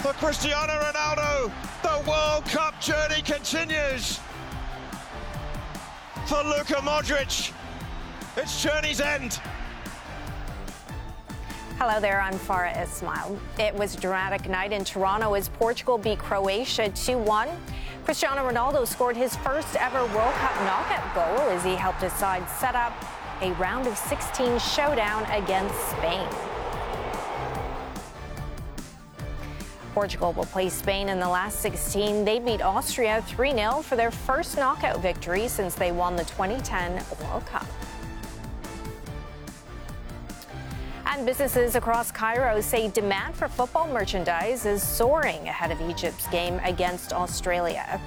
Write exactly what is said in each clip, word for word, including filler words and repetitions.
for Cristiano Ronaldo. The World Cup journey continues. For Luka Modric, it's journey's end. Hello there, I'm Farah Ismail. It was a dramatic night in Toronto as Portugal beat Croatia two one. Cristiano Ronaldo scored his first ever World Cup knockout goal as he helped his side set up a round of sixteen showdown against Spain. Portugal will play Spain in the last sixteen. They beat Austria three nil for their first knockout victory since they won the twenty ten World Cup. And businesses across Cairo say demand for football merchandise is soaring ahead of Egypt's game against Australia.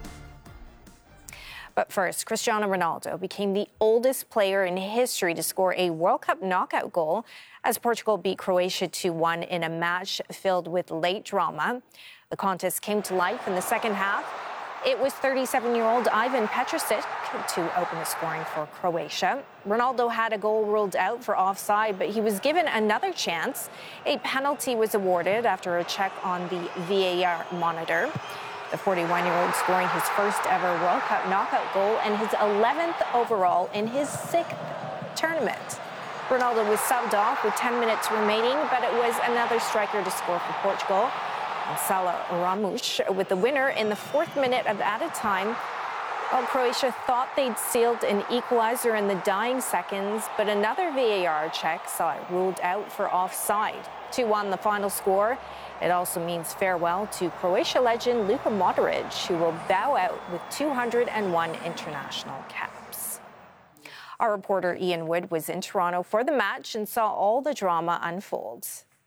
But first, Cristiano Ronaldo became the oldest player in history to score a World Cup knockout goal as Portugal beat Croatia two one in a match filled with late drama. The contest came to life in the second half. It was thirty-seven-year-old Ivan Petricic to open the scoring for Croatia. Ronaldo had a goal ruled out for offside, but he was given another chance. A penalty was awarded after a check on the V A R monitor. The forty-one-year-old scoring his first ever World Cup knockout goal and his eleventh overall in his sixth tournament. Ronaldo was subbed off with ten minutes remaining, but it was another striker to score for Portugal. Salah Ramos with the winner in the fourth minute of added time. Well, Croatia thought they'd sealed an equalizer in the dying seconds, but another V A R check saw it ruled out for offside. two one the final score. It also means farewell to Croatia legend Luka Modric, who will bow out with two hundred one international caps. Our reporter Ian Wood was in Toronto for the match and saw all the drama unfold.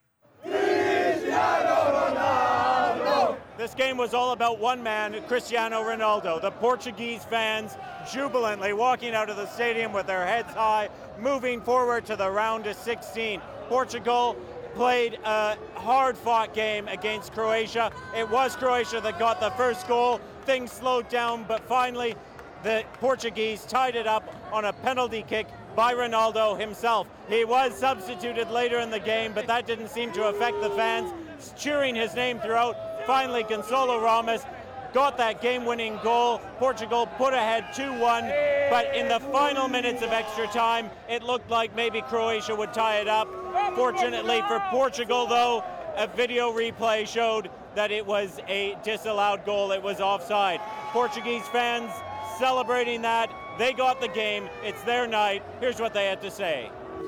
This game was all about one man, Cristiano Ronaldo. The Portuguese fans jubilantly walking out of the stadium with their heads high, moving forward to the round of sixteen. Portugal played a hard-fought game against Croatia. It was Croatia that got the first goal. Things slowed down, but finally the Portuguese tied it up on a penalty kick by Ronaldo himself. He was substituted later in the game, but that didn't seem to affect the fans cheering his name throughout. Finally, Gonçalo Ramos got that game-winning goal. Portugal put ahead two one, but in the final minutes of extra time, it looked like maybe Croatia would tie it up. Fortunately for Portugal, though, a video replay showed that it was a disallowed goal. It was offside. Portuguese fans celebrating that. They got the game. It's their night. Here's what they had to say.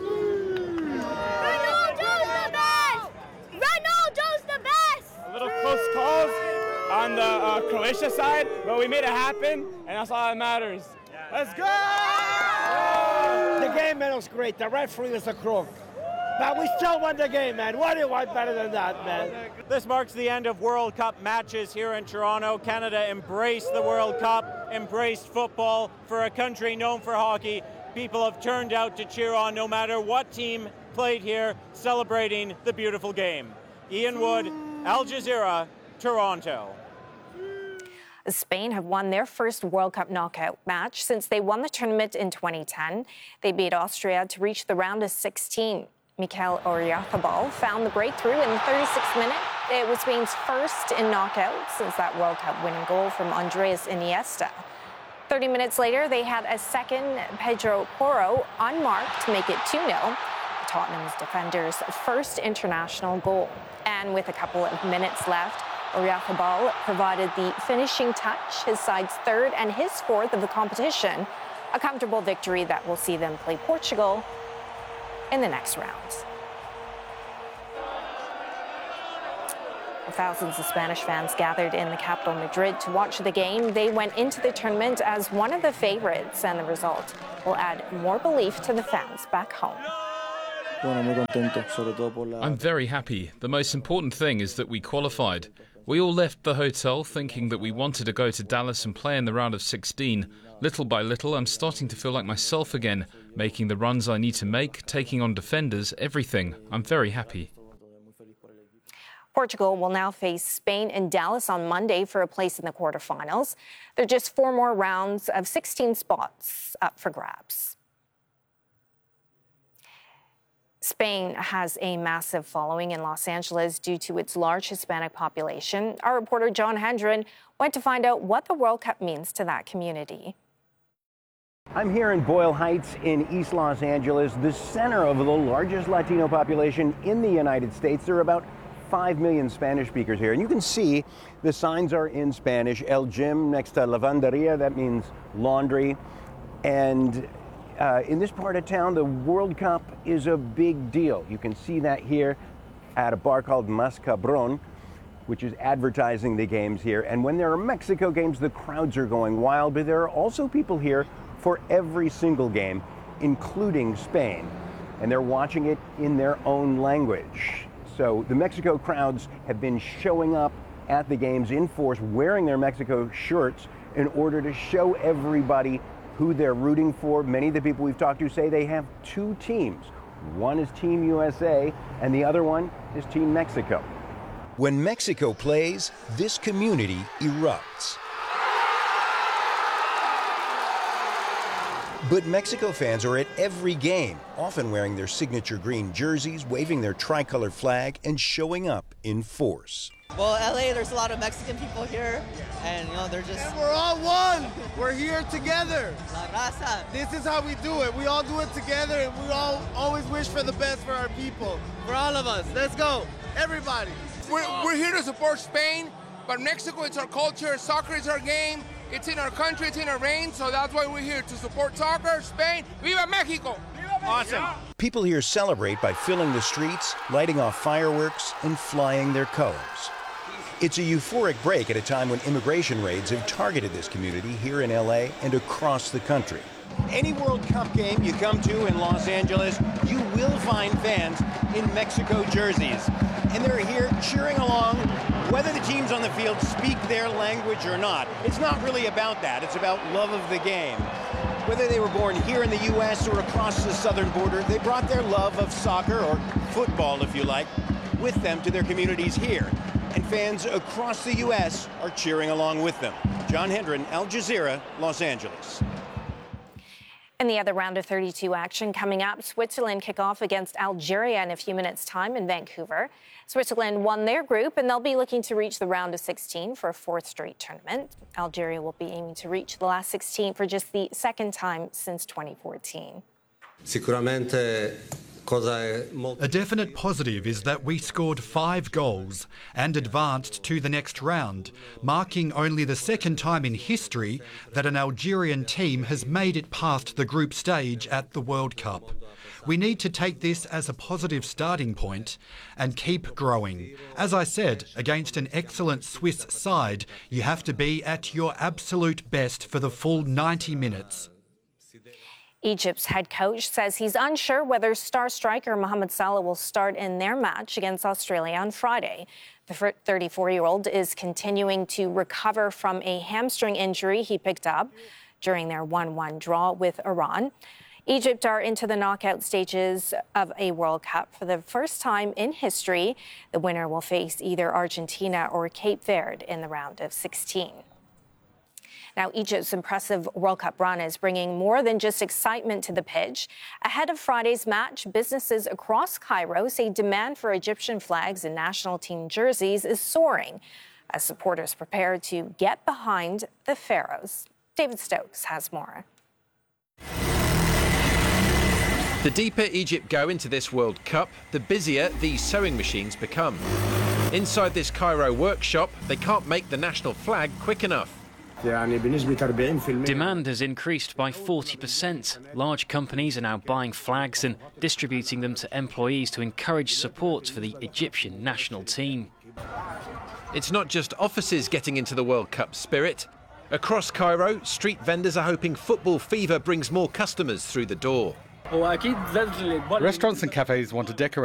Ronaldo's the best! Ronaldo's the best! A little close calls on the uh, Croatia side, but we made it happen, and that's all that matters. Let's go! The game, man, was great. The referee was a crook. But we still won the game, man. What do you want better than that, man? This marks the end of World Cup matches here in Toronto. Canada embraced the World Cup, embraced football. For a country known for hockey, people have turned out to cheer on no matter what team played here, celebrating the beautiful game. Ian Wood, Al Jazeera, Toronto. Spain have won their first World Cup knockout match since they won the tournament in twenty ten. They beat Austria to reach the round of sixteen. Mikel Oyarzabal found the breakthrough in the thirty-sixth minute. It was Spain's first in knockout since that World Cup winning goal from Andres Iniesta. thirty minutes later, they had a second Pedro Porro unmarked to make it two nil. Tottenham's defenders' first international goal. And with a couple of minutes left, Oyarzabal provided the finishing touch, his side's third and his fourth of the competition. A comfortable victory that will see them play Portugal in the next round. Thousands of Spanish fans gathered in the capital, Madrid, to watch the game. They went into the tournament as one of the favorites, and the result will add more belief to the fans back home. I'm very happy. The most important thing is that we qualified. We all left the hotel thinking that we wanted to go to Dallas and play in the round of sixteen. Little by little, I'm starting to feel like myself again, making the runs I need to make, taking on defenders, everything. I'm very happy. Portugal will now face Spain in Dallas on Monday for a place in the quarterfinals. There are just four more rounds of sixteen spots up for grabs. Spain has a massive following in Los Angeles due to its large Hispanic population. Our reporter John Hendren went to find out what the World Cup means to that community. I'm here in Boyle Heights in East Los Angeles, the center of the largest Latino population in the United States. There are about five million Spanish speakers here, and you can see the signs are in Spanish. El Gym next to Lavanderia, that means laundry. And uh, in this part of town, the World Cup is a big deal. You can see that here at a bar called Mas Cabron, which is advertising the games here. And when there are Mexico games, the crowds are going wild, but there are also people here for every single game, including Spain. And they're watching it in their own language. So the Mexico crowds have been showing up at the games in force, wearing their Mexico shirts in order to show everybody who they're rooting for. Many of the people we've talked to say they have two teams. One is Team U S A, and the other one is Team Mexico. When Mexico plays, this community erupts. But Mexico fans are at every game, often wearing their signature green jerseys, waving their tricolor flag, and showing up in force. Well, L A, there's a lot of Mexican people here, and you know, they're just... And we're all one! We're here together! La raza. This is how we do it. We all do it together, and we all always wish for the best for our people. For all of us. Let's go! Everybody! We're, we're here to support Spain, but Mexico, it's our culture. Soccer is our game. It's in our country, it's in our reign, so that's why we're here to support soccer, Spain. Viva Mexico! Awesome. People here celebrate by filling the streets, lighting off fireworks, and flying their colors. It's a euphoric break at a time when immigration raids have targeted this community here in L A and across the country. Any World Cup game you come to in Los Angeles, you will find fans in Mexico jerseys. And they're here cheering along, whether the teams on the field speak their language or not. It's not really about that. It's about love of the game. Whether they were born here in the U S or across the southern border, they brought their love of soccer, or football if you like, with them to their communities here. And fans across the U S are cheering along with them. John Hendren, Al Jazeera, Los Angeles. In the other round of thirty-two action coming up, Switzerland kick off against Algeria in a few minutes' time in Vancouver. Switzerland won their group, and they'll be looking to reach the round of sixteen for a fourth straight tournament. Algeria will be aiming to reach the last sixteen for just the second time since twenty fourteen. Sicuramente. A definite positive is that we scored five goals and advanced to the next round, marking only the second time in history that an Algerian team has made it past the group stage at the World Cup. We need to take this as a positive starting point and keep growing. As I said, against an excellent Swiss side, you have to be at your absolute best for the full ninety minutes. Egypt's head coach says he's unsure whether star striker Mohamed Salah will start in their match against Australia on Friday. The thirty-four-year-old is continuing to recover from a hamstring injury he picked up during their one one draw with Iran. Egypt are into the knockout stages of a World Cup for the first time in history. The winner will face either Argentina or Cape Verde in the round of sixteen. Now, Egypt's impressive World Cup run is bringing more than just excitement to the pitch. Ahead of Friday's match, businesses across Cairo say demand for Egyptian flags and national team jerseys is soaring as supporters prepare to get behind the Pharaohs. David Stokes has more. The deeper Egypt go into this World Cup, the busier these sewing machines become. Inside this Cairo workshop, they can't make the national flag quick enough. Demand has increased by forty percent. Large companies are now buying flags and distributing them to employees to encourage support for the Egyptian national team. It's not just offices getting into the World Cup spirit. Across Cairo, street vendors are hoping football fever brings more customers through the door. Restaurants and cafes want to decorate